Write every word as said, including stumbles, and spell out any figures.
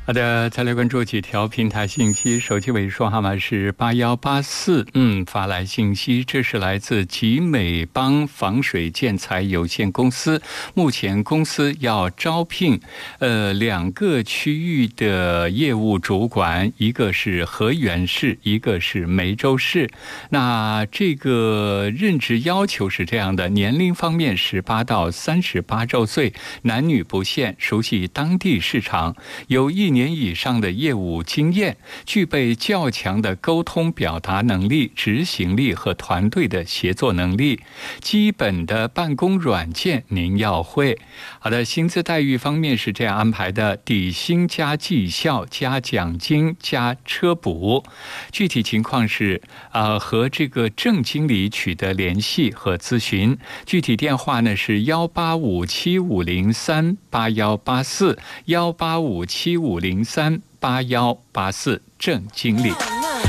好的，再来关注几条平台信息。手机尾数号码是八一八四，嗯，发来信息，这是来自集美邦防水建材有限公司。目前公司要招聘，呃，两个区域的业务主管，一个是河源市，一个是梅州市。那这个任职要求是这样的：年龄方面，十八到三十八周岁，男女不限，熟悉当地市场，有一年以上的业务经验，具备较强的沟通表达能力、执行力和团队的协作能力。基本的办公软件您要会。好的，薪资待遇方面是这样安排的：底薪加绩效加奖金加车补。具体情况是呃和这个郑经理取得联系和咨询。具体电话呢是幺八五七五零三八幺八四幺八五七五零三八幺八四郑经理。